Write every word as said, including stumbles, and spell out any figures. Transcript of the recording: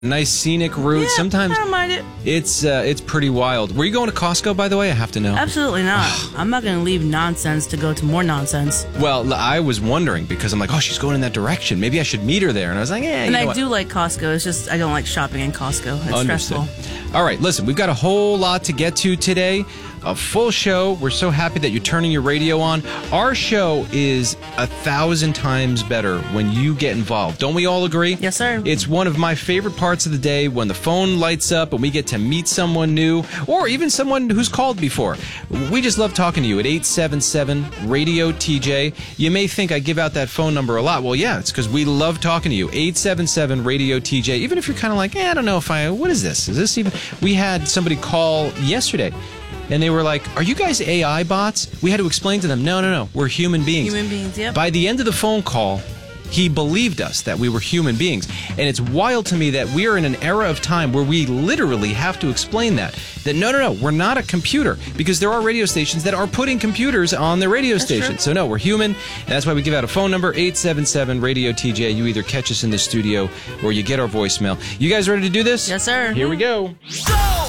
nice scenic route. Yeah, Sometimes I don't mind it. it's uh, it's pretty wild. Were you going to Costco, by the way? I have to know. Absolutely not. I'm not going to leave nonsense to go to more nonsense. Well, I was wondering because I'm like, oh, she's going in that direction. Maybe I should meet her there. And I was like, yeah, you And know I what? do like Costco. It's just I don't like shopping in Costco. It's Understood. stressful. All right, listen, we've got a whole lot to get to today. A full show. We're so happy that you're turning your radio on. Our show is a thousand times better when you get involved. Don't we all agree? Yes, sir. It's one of my favorite parts of the day when the phone lights up and we get to meet someone new or even someone who's called before. We just love talking to you at eight seven seven radio T J. You may think I give out that phone number a lot. Well, yeah, it's because we love talking to you. eight seven seven radio T J. Even if you're kind of like, eh, I don't know if I, what is this? Is this even? We had somebody call yesterday. And they were like, are you guys A I bots? We had to explain to them, no, no, no, we're human beings. Human beings, yep. By the end of the phone call, he believed us that we were human beings. And it's wild to me that we are in an era of time where we literally have to explain that. That no, no, no, we're not a computer. Because there are radio stations that are putting computers on their radio That's station. true. So no, we're human. And that's why we give out a phone number, eight seven seven radio T J. You either catch us in the studio or you get our voicemail. You guys ready to do this? Yes, sir. Here we go. Go!